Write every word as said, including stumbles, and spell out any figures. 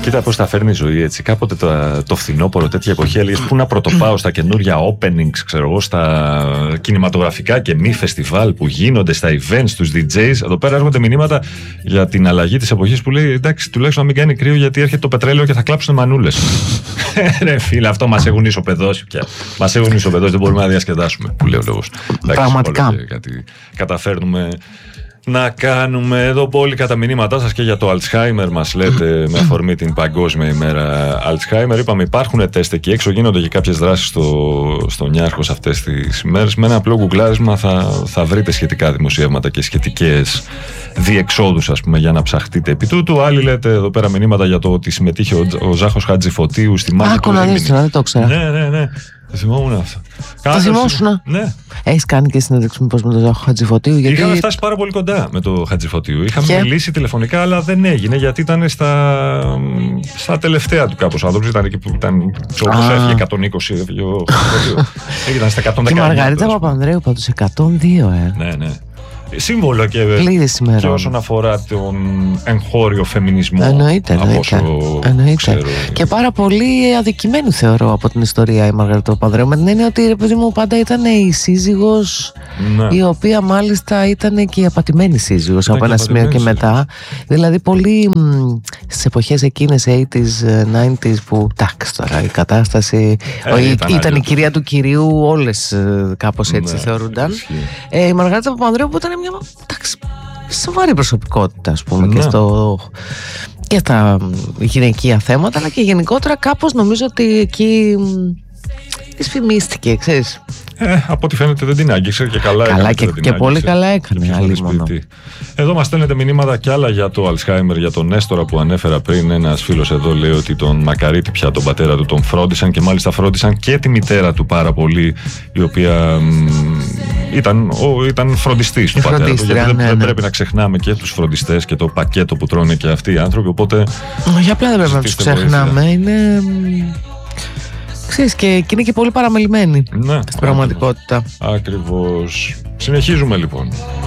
Κοίτα πώς τα φέρνει η ζωή έτσι. Κάποτε το, το φθινόπωρο, τέτοια εποχή, έλεγες πού να πρωτοπάω στα καινούρια openings, ξέρω εγώ, στα κινηματογραφικά και μη φεστιβάλ που γίνονται, στα events, στους ντι τζέις. Εδώ πέρα έρχονται μηνύματα για την αλλαγή της εποχής που λέει εντάξει, τουλάχιστον να μην κάνει κρύο γιατί έρχεται το πετρέλαιο και θα κλάψουν μανούλες. Ρε φίλε, αυτό μας έχουν ισοπεδώσει πια. Μας έχουν ισοπεδώσει, δεν μπορούμε να διασκεδάσουμε. Που λέει ο λόγος. Πραγματικά. Κάτι καταφέρνουμε να κάνουμε. Εδώ πολύ κατά μηνύματά σας και για το Alzheimer μας λέτε με αφορμή την Παγκόσμια ημέρα Alzheimer. Είπαμε υπάρχουν τεστ εκεί έξω, γίνονται και κάποιες δράσεις στο, στο Νιάρχος αυτές τις ημέρες. Με ένα απλό γκουγκλάρισμα θα, θα βρείτε σχετικά δημοσιεύματα και σχετικές διεξόδους, ας πούμε, για να ψαχτείτε επί τούτου. Άλλοι λέτε εδώ πέρα μηνύματα για το ότι συμμετείχε ο, ο Ζάχος Χατζηφωτίου στη μάχη. Άκου να δεις, δεν το ξέρα. Ναι, ναι, ναι. Το θυμόμουν αυτό. Το θυμόσουνα. Ναι. Έχεις κάνει και συνέντευξη μήπως με τον Ζάχο Χατζηφωτίου? Γιατί... Είχαμε φτάσει πάρα πολύ κοντά με τον Χατζηφωτίου. Είχαμε και... μιλήσει τηλεφωνικά, αλλά δεν έγινε γιατί ήταν στα, στα τελευταία του κάπως. Ο άνθρωπος ήταν εκεί που ήταν. Όπως έφυγε εκατόν είκοσι, έφυγε ο Χατζηφωτίου. Ήταν στα εκατόν δεκαεννιά. Και η Μαργαρίτα Παπανδρέου πάντως εκατόν δύο, ε. Ναι, ναι. Σύμβολο και, και όσον αφορά τον εγχώριο φεμινισμό. Εννοείται, εννοείται. εννοείται. Και πάρα πολύ αδικημένη θεωρώ από την ιστορία η Μαργαρίτα Παπανδρέου, με την έννοια ότι ρε παιδί μου πάντα ήταν η σύζυγος, ναι, η οποία μάλιστα ήταν και η απατημένη σύζυγος από ένα σημείο και μετά. Δηλαδή πολύ στις εποχές εκείνες ογδόντα, ενενήντα που τάξ τώρα η κατάσταση ε, ήταν, ήταν η κυρία του κυρίου, όλες κάπως έτσι, ναι, θεωρούνταν. ε, Η Μαργαρίτα Παπανδρέου που ήταν μια εντάξει, σοβαρή προσωπικότητα, ας πούμε, ναι, και, στο, και στα γυναικεία θέματα, αλλά και γενικότερα κάπως νομίζω ότι εκεί της φημίστηκε, ξέρεις. Ε, από ό,τι φαίνεται δεν την άγγιξε και καλά, καλά έκανε. Και, και, και πολύ καλά έκανε. Άλλη μόνο. Εδώ μας στέλνετε μηνύματα κι άλλα για το Alzheimer, για τον Νέστορα που ανέφερα πριν. Ένας φίλος εδώ λέει ότι τον Μακαρίτη πια, τον πατέρα του, τον φρόντισαν και μάλιστα φρόντισαν και τη μητέρα του πάρα πολύ, η οποία μ, ήταν, ο, ήταν φροντιστής του πατέρα του. Γιατί ναι, δεν, ναι. δεν πρέπει να ξεχνάμε και τους φροντιστές και το πακέτο που τρώνε και αυτοί οι άνθρωποι. Οπότε. Όχι, απλά δεν πρέπει να τους ξεχνάμε. Είναι. Ξέρεις, και, και είναι και πολύ παραμελημένοι, ναι, στην πραγματικότητα. Ακριβώς. Συνεχίζουμε λοιπόν.